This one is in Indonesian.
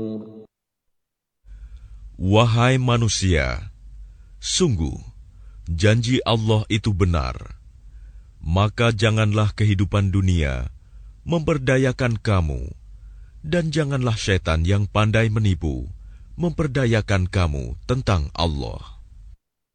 Wahai manusia, sungguh janji Allah itu benar. Maka janganlah kehidupan dunia memperdayakan kamu, dan janganlah syaitan yang pandai menipu memperdayakan kamu tentang Allah.